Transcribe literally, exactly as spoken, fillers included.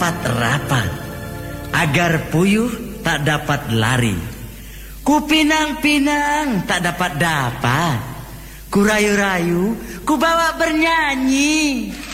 rapat-rapat, agar puyuh tak dapat lari. Ku pinang-pinang tak dapat-dapat, ku rayu-rayu, ku bawa bernyanyi.